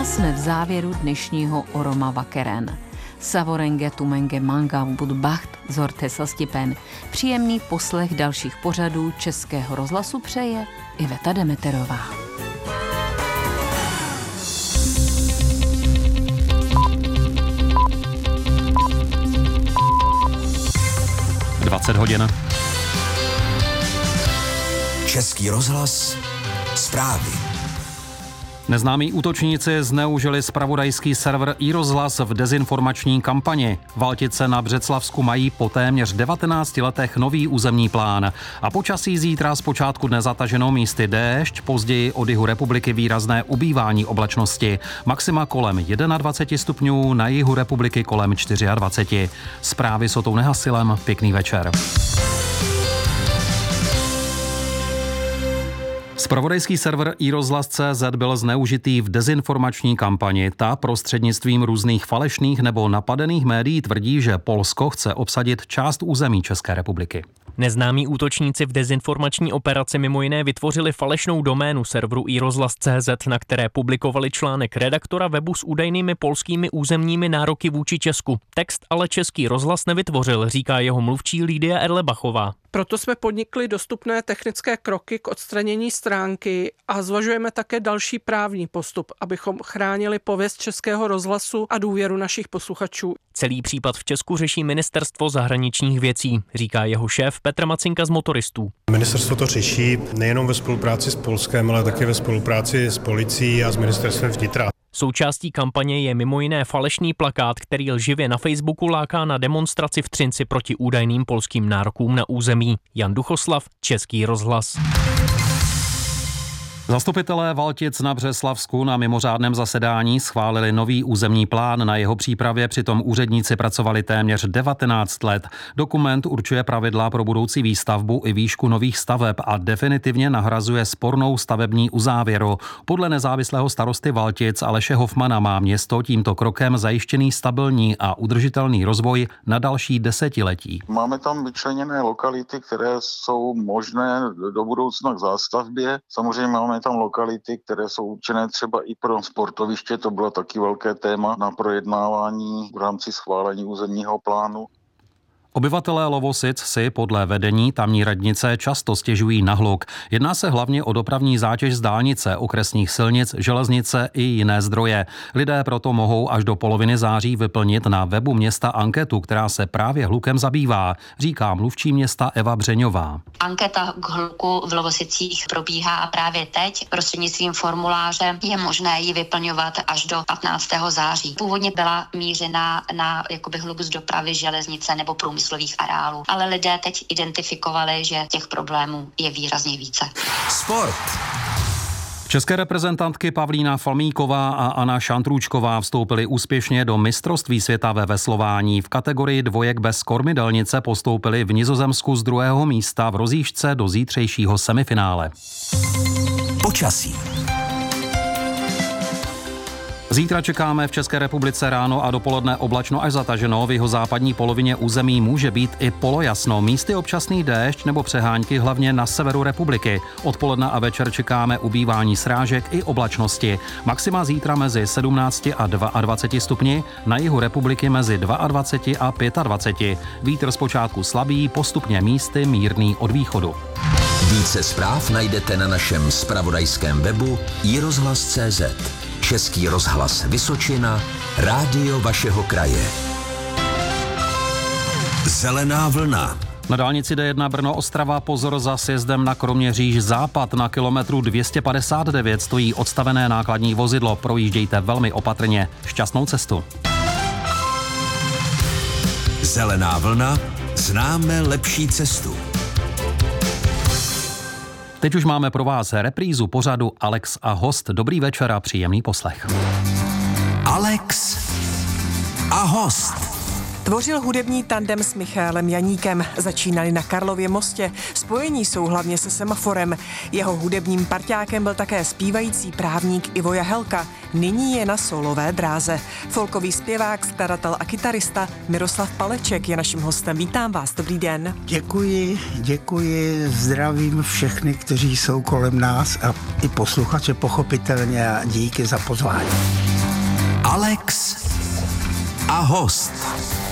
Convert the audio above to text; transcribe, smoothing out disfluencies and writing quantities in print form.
A jsme v závěru dnešního Oroma Vakeren. Savorenge tumenge manga budbacht zorte sastipen. Příjemný poslech dalších pořadů Českého rozhlasu přeje Iveta Demeterová. hodin. Český rozhlas, zprávy. Neznámí útočníci zneužili zpravodajský server iRozhlas v dezinformační kampani. Valtice na Břeclavsku mají po téměř 19 letech nový územní plán. A počasí zítra zpočátku dne zataženo místy déšť, později od jihu republiky výrazné ubývání oblačnosti. Maxima kolem 21 stupňů, na jihu republiky kolem 24. Zprávy s Otou Nehasilem, pěkný večer. Zpravodajský server iRozhlas.cz byl zneužitý v dezinformační kampani. Ta prostřednictvím různých falešných nebo napadených médií tvrdí, že Polsko chce obsadit část území České republiky. Neznámí útočníci v dezinformační operaci mimo jiné vytvořili falešnou doménu serveru iRozhlas.cz, na které publikovali článek redaktora webu s údajnými polskými územními nároky vůči Česku. Text ale Český rozhlas nevytvořil, říká jeho mluvčí Lídia Erlebachová. Proto jsme podnikli dostupné technické kroky k odstranění stránky a zvažujeme také další právní postup, abychom chránili pověst Českého rozhlasu a důvěru našich posluchačů. Celý případ v Česku řeší Ministerstvo zahraničních věcí, říká jeho šéf Petr Macinka z Motoristů. Ministerstvo to řeší nejenom ve spolupráci s Polskem, ale také ve spolupráci s policií a s Ministerstvem vnitra. Součástí kampaně je mimo jiné falešný plakát, který lživě na Facebooku láká na demonstraci v Třinci proti údajným polským nárokům na území. Jan Duchoslav, Český rozhlas. Zastupitelé Valtic na Břeclavsku na mimořádném zasedání schválili nový územní plán. Na jeho přípravě přitom úředníci pracovali téměř 19 let. Dokument určuje pravidla pro budoucí výstavbu i výšku nových staveb a definitivně nahrazuje spornou stavební uzávěru. Podle nezávislého starosty Valtic Aleše Hofmana má město tímto krokem zajištěný stabilní a udržitelný rozvoj na další desetiletí. Máme tam vyčleněné lokality, které jsou možné do budoucna k zástavbě. Samozřejmě máme tam lokality, které jsou určené třeba i pro sportoviště, to bylo taky velké téma na projednávání v rámci schválení územního plánu. Obyvatelé Lovosic si podle vedení tamní radnice často stěžují na hluk. Jedná se hlavně o dopravní zátěž z dálnice, okresních silnic, železnice i jiné zdroje. Lidé proto mohou až do poloviny září vyplnit na webu města anketu, která se právě hlukem zabývá, říká mluvčí města Eva Břeňová. Anketa k hluku v Lovosicích probíhá právě teď. Prostřednictvím formuláře je možné ji vyplňovat až do 15. září. Původně byla mířena na hluk z dopravy, železnice nebo průmyslových areálů, ale lidé teď identifikovali, že těch problémů je výrazně více. Sport. České reprezentantky Pavlína Falmíková a Anna Šantrůčková vstoupily úspěšně do mistrovství světa ve veslování. V kategorii dvojek bez kormidelnice postoupily v Nizozemsku z 2. místa v rozjížďce do zítřejšího semifinále. Počasí. Zítra čekáme v České republice ráno a dopoledne oblačno až zataženo. V jihozápadní polovině území může být i polojasno. Místy občasný déšť nebo přehánky hlavně na severu republiky. Odpoledne a večer čekáme ubývání srážek i oblačnosti. Maxima zítra mezi 17 a 22 stupni, na jihu republiky mezi 22 a 25. Vítr zpočátku slabý, postupně místy mírný od východu. Více zpráv najdete na našem zpravodajském webu iRozhlas.cz. Český rozhlas Vysočina, rádio vašeho kraje. Zelená vlna. Na dálnici D1 Brno-Ostrava pozor za sjezdem na Kroměříž západ. Na kilometru 259 stojí odstavené nákladní vozidlo. Projíždějte velmi opatrně. Šťastnou cestu. Zelená vlna. Známe lepší cestu. Teď už máme pro vás reprízu pořadu Alex a host. Dobrý večer a příjemný poslech. Alex a host. Tvořil hudební tandem s Michaelem Janíkem. Začínali na Karlově mostě. Spojení jsou hlavně se Semaforem. Jeho hudebním parťákem byl také zpívající právník Ivo Jahelka. Nyní je na solové dráze. Folkový zpěvák, skladatel a kytarista Miroslav Paleček je naším hostem. Vítám vás, dobrý den. Děkuji, zdravím všechny, kteří jsou kolem nás a i posluchače pochopitelně a díky za pozvání. Alex a host.